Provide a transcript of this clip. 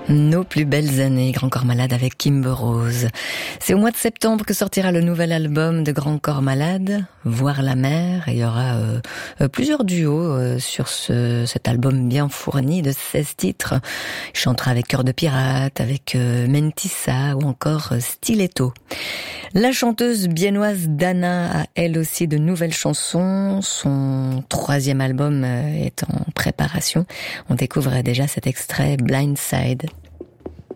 Nos plus belles années, Grand Corps Malade avec Kimber Rose. C'est au mois de septembre que sortira le nouvel album de Grand Corps Malade, Voir la mer. Et il y aura plusieurs duos sur cet album bien fourni de 16 titres. Il chantera avec Cœur de Pirate, avec Mentissa ou encore Stiletto. La chanteuse biennoise Dana a elle aussi de nouvelles chansons. Son 3e album est en préparation. On découvre déjà cet extrait Blindside.